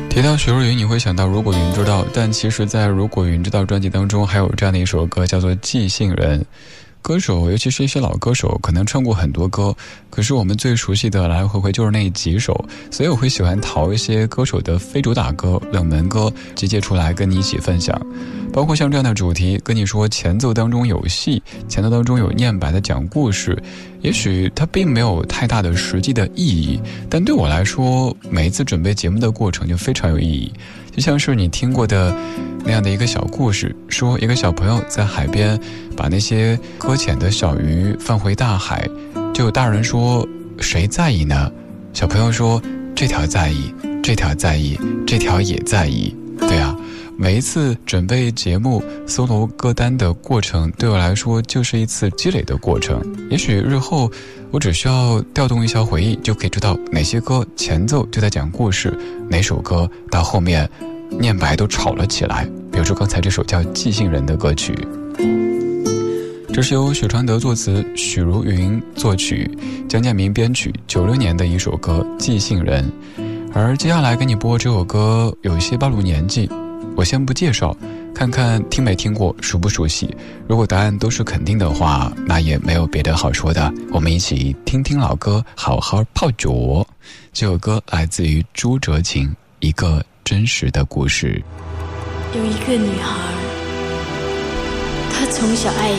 提到许茹芸，你会想到如果云知道，但其实在如果云知道专辑当中还有这样的一首歌叫做《寄信人》。歌手尤其是一些老歌手可能唱过很多歌，可是我们最熟悉的来来回回就是那几首，所以我会喜欢淘一些歌手的非主打歌、冷门歌集结出来跟你一起分享。包括像这样的主题，跟你说前奏当中有戏，前奏当中有念白的讲故事，也许它并没有太大的实际的意义，但对我来说每一次准备节目的过程就非常有意义。就像是你听过的那样的一个小故事，说一个小朋友在海边把那些搁浅的小鱼放回大海，就有大人说谁在意呢？小朋友说这条在意，这条在意，这条也在意。对啊，每一次准备节目搜罗歌单的过程对我来说就是一次积累的过程。也许日后我只需要调动一下回忆，就可以知道哪些歌前奏就在讲故事，哪首歌到后面念白都吵了起来，比如说刚才这首叫《寄信人》的歌曲。这是由许常德作词，许茹芸作曲，江建民编曲，96年的一首歌《寄信人》。而接下来跟你播这首歌有一些暴露年纪，我先不介绍，看看听没听过，熟不熟悉。如果答案都是肯定的话，那也没有别的好说的，我们一起听听老歌，好好泡脚。这首歌来自于朱哲琴，一个真实的故事。 有一个女孩，她从小爱